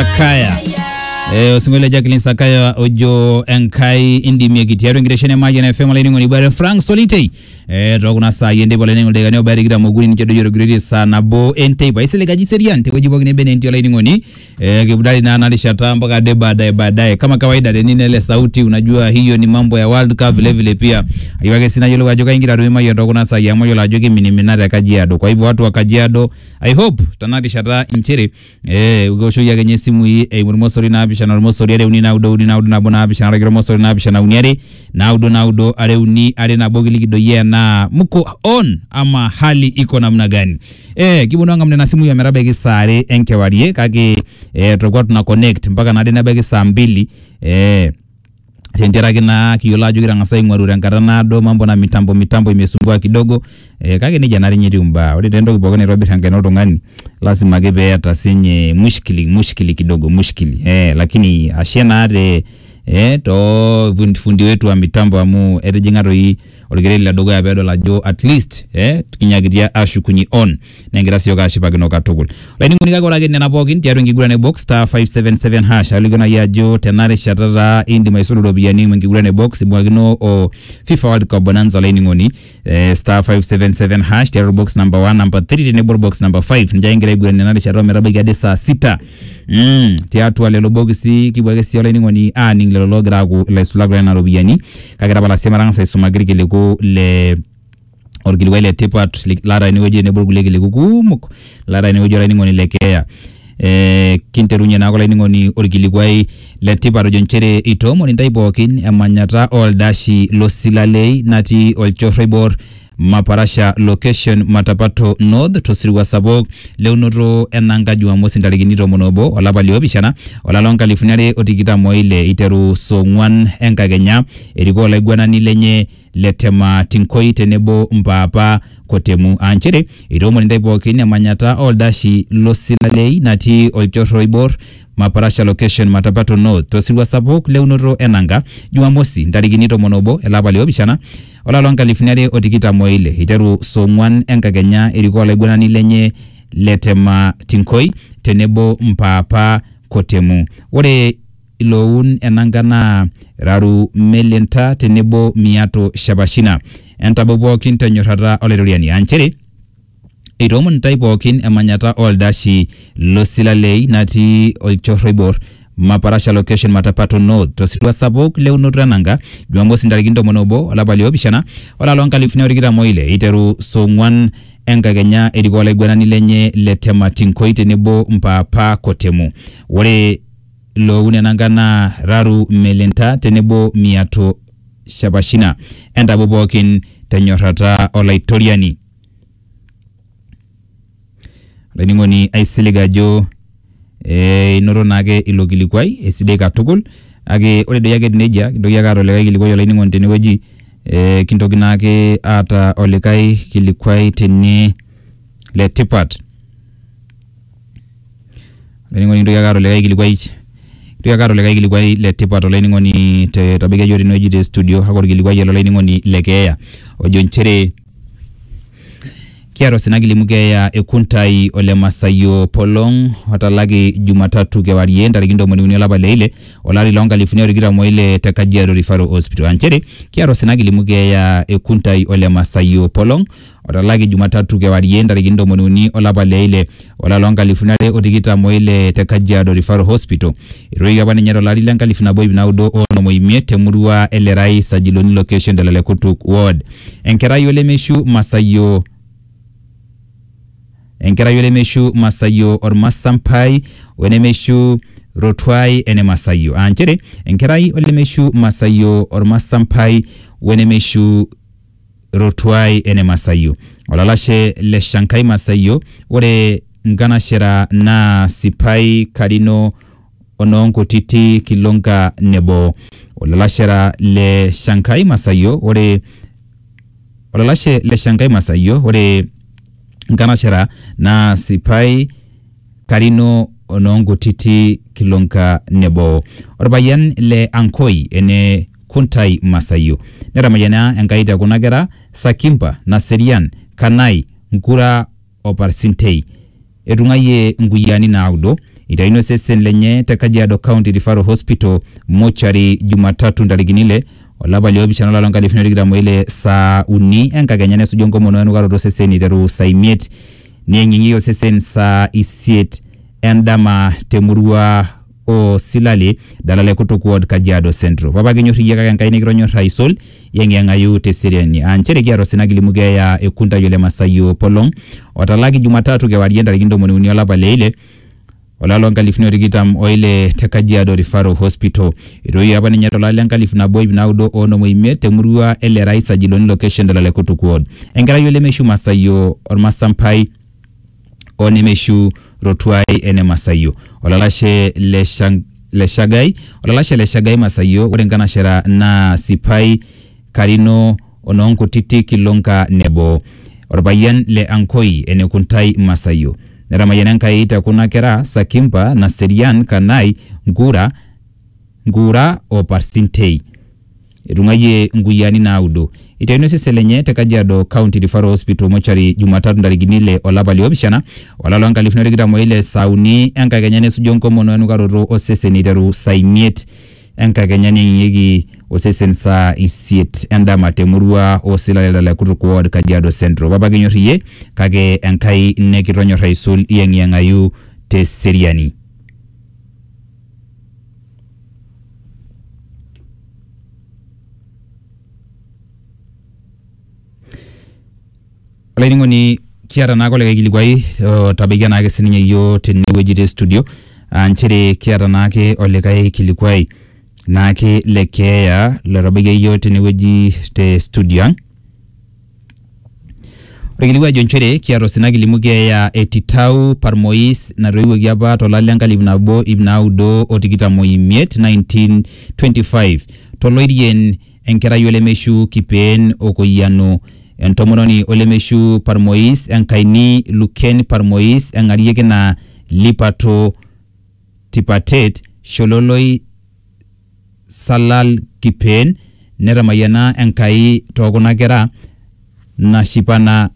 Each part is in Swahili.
Sakaya. Osingole Jacqueline Sakaya ojo enkai indimie kitiaro ngireshene maji na FM line ngoni bare Frank Solitei. Roguna sa yende bole nengo dega ne bare gira moguri nkedo joro gridi sana bo ente ba isele gaji serian te wajibu ngine bene enti line ngoni. Kibudali na analisha tamba kade baadaye kama kawaida de nile sauti unajua hiyo ni mambo ya World Cup vile vile pia. Aiwage sina yolo wajoka ingira ruima yo roguna sa ya moyo la joki miniminara Kajiado. Kwa hivyo watu wa Kajiado I hope tanati shata inchere ugosho ya genye simu hii murmosori na abisha na murmosori are uni naudo na bona abisha na murmosori na abisha na uniare naudo are uni are na bogili kido ye na muko on ama hali iko namna gani. Kibuno ngamne na simu ya merabe gisare enkewarie kage tutakuwa tuna connect mpaka na dena bagi saa 2 Tendera kina kiyola jugira ngasai ngwaru rankara do mambo na mitambo imesumbua kidogo kage ni janari nyeti umba odi tendo kibogo ni Robert Hangeno tongani lazima gebe atasinye mushkili kidogo lakini ashena ade to fundi wetu wa mitambo amu erejingaro hii oligere la dogo ya bedo la jo at least tukinyagiria ashu kunyi on nengira siyo kashipa kino katugul laini ngunika kwa lage nena bogin tiaru ngigura ne box star 577 hash aligona ya jo tenare shatara indi maisulu dobiyani ngigura ne box mwagino o FIFA World Cup bonanza laini ngoni star 577 hash tiaru box number 1 number 3 tenebor box number 5 njaingira igura nenare shatara merabagi ade saa 6 tiatu wale lobogisi kibwage siyo laini ngoni ningle logragu la sulagra na robiyani kagera bala semarang sa sumagiri kelego le orgilwele tepat lara ni weje ne burgule kelego kumuk lara ni weje ngoni lekea kinterunya na kola ngoni orgiligwai le tiparo jonchere itomo ni ndaibokin emanyata all dashi losilalei nati olchoribor Maparasha location Matapato North tosiriwa sabok leunoro enanga Jumamosi ndaliginito monobo olapalio bishana olalonga lifunare otikita moile iteru songwan enkagenya eriko laigwana nilenye letema tinkoi tenebo mpapa kotemu anchere iromo ndaibokin emanyata all dashi losilalei nati olchoribor Maparasha location Matapato North tosiriwa sabok leunoro enanga Jumamosi ndaliginito monobo elapalio bishana olalonga lifunare otikita moile iteru songwan enkagenya eriko laigwana nilenye letema tinkoi tenebo mpapa kotemu ore iloun enangana raru melenta tenebo miato shabashina entabobo kintanyorata oleroriani anchere iromun taibokin emanyata oldashi losilalei nati olchoribor Maparasha location Matapato North tositwa sabok leunutrananga Jumamosi ndaligindo monobo olapalio bishana olalonga lifunare otikita moile iteru songwan enkagenya eriko laigwana nilenye letema tinkoi tenebo mpapa kotemu ore lo unenangana raru melenta tenebo miato shabashina enda bobokin tenyorata olaitoriani leningoni aisiligajo inoro nage ilogilikwai esidai katukul age ore doyage neja doyaga rolegai gilikwai olainingon teneweji kintoki nage ata olekai gilikwai tene le tipat olainingon doyaga rolegai gilikwai le tipat olainingon te tabige jori noji de studio hakor gilikwai olainingon lekeya ojonchere Kiaro sinagili mugeya ekuntai ole masayo polong watalagi Jumatatu kewarie ndarigindo moni uniola leile olari longa lifunio rigira moile Kajiado Referral Hospital anchere kiaro sinagili mugeya ekuntai ole masayo polong watalagi Jumatatu kewarie ndarigindo moni uniola leile ola longa lifunare odigita moile Kajiado Referral Hospital iroiga bani nyero lari lenga lifuna boy binaudo ono moimiete murua elerai sajiloni location dalale kutuk ward enkerai ole meshu masayo Enkera yole meshu masayo or masampai wene meshu rotwai ene masayo anchere enkera yole meshu masayo or masampai wene meshu rotwai ene masayo olalashe le shankai masayo ore ngana shera na sipai karino onongo titi kilonga nebo olalashera le shankai masayo ore olalashe le shankai masayo ore Nganashera na sipai karino onongo titi kilonka nebo orbayan le ankoi ene kuntai masayo nera mayana enkaita kunagera sakimpa na serian kanai ngura oparsintei edungaye nguyani naudo itaino sesen lenye te Kajiado County Referral Hospital mochari Jumatatu ndariginile olaba liobishana lalo nkalifuni rigiramu ile saa uni enkakenya nesujongo mono enugaro sesen iteru saimiet niengingiyo sesen saa isiet endama temurua o silali dalale kutukuod Kajiado Central. Baba genyoria kaka nkaini kironyo raisol yengengayu teseriani. Anchere kiaro sinagilimuge ya ekunta yole masayo polong. Watalaki Jumatatu ke warienda rigindo moni uniola baleile. Olalo nkalifuni rigitam oile te Kajiado Referral Hospital. Iroi hapa ni nyatolale nkalifuna boy binaudo ono muime temurua ele raisa jiloni location dalale kutukuod. Engara yole meshu masayo ormasampai oni meshu rotuai ene masayo olalashe leshagai masayo urengana shera na sipai karino ononko titi kilonka nebo orbayan le ankoi ene kuntai masayo neramayan kai ta kuna kera sakimpa na serian kanai ngura o parsintei rungaye nguyani naudo itaino seselenye te Kajiado County Referral Hospital mochari Jumatatu ndariginile olaba liobishana olalo nkalifuni rigiramu ile sauni enkakenyane sujonko mono enugaroro osesen iteru saimiet enkakenyane ngigi osesen saa isiet endama temurua osilalala kutukuod Kajiado Central. Baba genyorie kage enkai nekironyo raisul yengiangayu te seriani. Olainingoni kiara nako lega giligwai tabiga nake sininye yo tenewejide studio anchere kiara nake olegai kiligwai nake lekeya lerabiga yo teneweji te studio Regiligwa jonchere kiaro sinagilimuge ya etitau parmois na roiwe giaba tolalenga libnabo ibnaudo otikita moimiet 1925 toloirien enkera yole meshu kipen okoyano entomononi olemeshu parmois enkaini luken parmois engarieke na lipato tipatet shololoi salal kipen neramayana enkai togona gera na shipana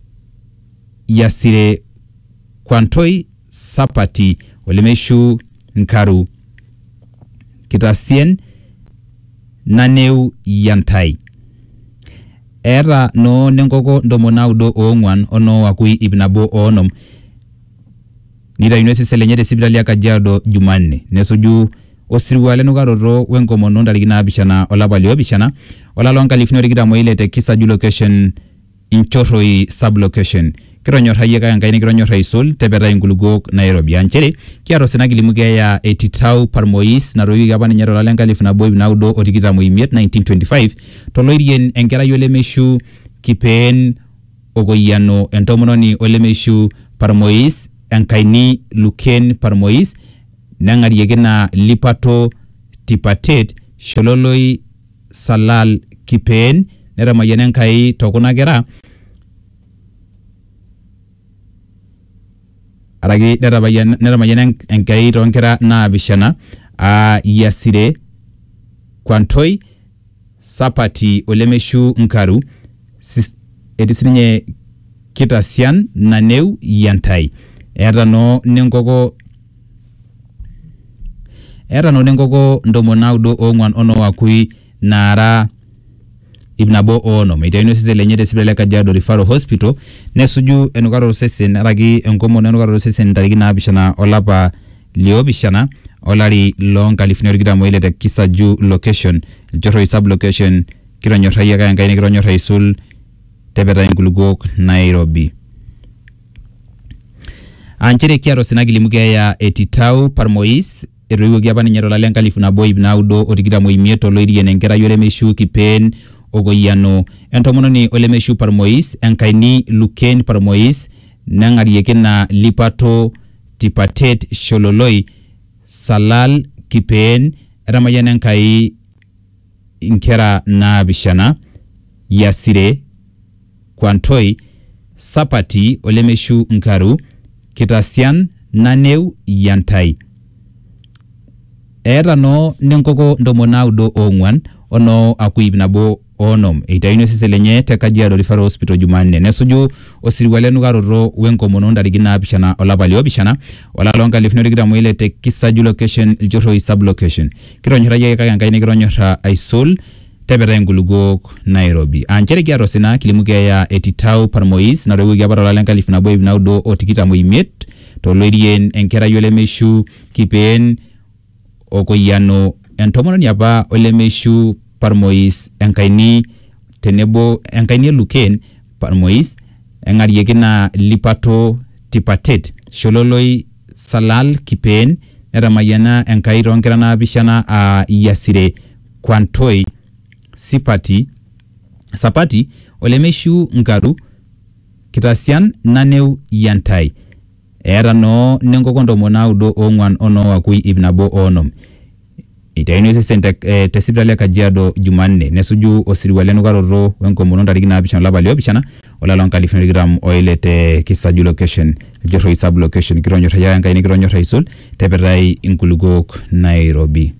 yasire kwantoi sapati olemeshu nkaru kitasien naneu yantai era no nengoko ndomonaudo ongwan ono wakui ibnabo onom nira inwesi selenyete sibitali ya Kajiado Jumanne nesuju osiriwale nugaroro wenkomono ndarigina abishana olabali obishana olalonga lifino rigita moile te Kisaju location inchoroi sub location kironyor hayeka nkaini kironyor raisol tebera ingulugok Nairobi anchere kiaro senagilimuge ya etitau parmois na royi gabani nyaro lalenga lifina boy binaudo otikita moimiet 1925 toloirien enkera yole meshu kipen ogoyano entomononi ole meshu parmois enkaini luken parmois nangariege na lipato tipatet shololoi salal kipen neramayen kai tokuna gera aragi neramayen enkai tonkera na bishana yasire kwantoi sapati olemeshu nkaru edisirinye kitasian naneu yantai era no nengoko ndomonaudo ongwan ono wakui nara ibnabo ono mitaino siselenye sibele Kajiado Referral Hospital nesuju enugaro sesen aragi enkomo enugaro sesen tarigina abishana olapa liobishana olari long California rigita moile te Kisaju location joroi sub location kironyo raya ka nkaini kironyo raisul tebera ingulugok Nairobi anchere kiaro sinagilimuge ya etitau parmois erugo giabani nyero lalen California boy binaudo otigita moimieto loirien enkera yole meshu kipen ogoyano entomononi olemeshu parmois enkaini luken parmois nangarieke na lipato tipatet shololoi salal kipen ramayan enkai inkera na bishana yasire kwantoi sapati olemeshu nkaru kitasian naneu yantai era no nenkoko ndomonaudo ongwan ono akuibnabo onom itaino sisi lenye te Kajiado Referral Hospital Jumanne nesuju osirwa lenugaroto wenkomono ndarigina apishana olapa liopishana olalonga lifnirigita mwile te Kisaju location Iljoroi sub location kironyora yake kakangaine kironyora Aisul tebera engulugok Nairobi anchere kiaro sina kilimuke ya etitau parmois na rewu gyabara lalenga lifnabo ibnaudo otikita muimiet to loirien enkera yole meshu kipen okoyano entomono nyaba ole meshu parmois enkaini tenebo enkaini luken parmois engariekina lipato tipatet shololoi salal kipen eramayana enkai ronkera na bishana a yasire kwantoi sapati ole meshu ngaru kitasian naneu yantai era no nengokondo monaudo ongwan ono wakui ibnabo onom itaino sente tesibale Kajiado Jumanne nesuju osiriwa lenugaroto wenkomono ndarigina apishana laba liopishana olalonga lifnirigram oilete Kisaju location Iljoroi sub location kironyo tayanga ni kironyo Aisul teberai inkulugok Nairobi.